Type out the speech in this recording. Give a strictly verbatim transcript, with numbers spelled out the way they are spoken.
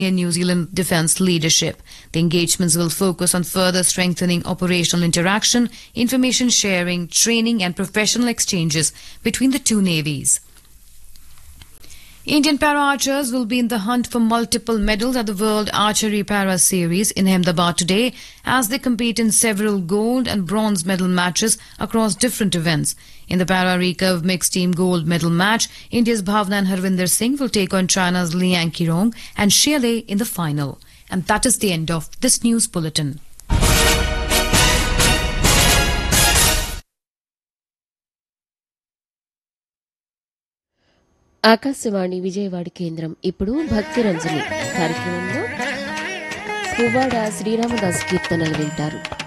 in New Zealand defence leadership. The engagements will focus on further strengthening operational interaction, information sharing, training and professional exchanges between the two navies. Indian para-archers will be in the hunt for multiple medals at the World Archery Para Series in Ahmedabad today as they compete in several gold and bronze medal matches across different events. In the para-recurve mixed team gold medal match, India's Bhavna and Harvinder Singh will take on China's Liang Qirong and Xie Lei in the final. And that is the end of this news bulletin. Akashvani Vijayawada కేంద్రం ఇప్పుడు భక్తి రంజని కార్యక్రమంలో పువ్వాడ శ్రీరామదాస్ కీర్తనలు వింటారు.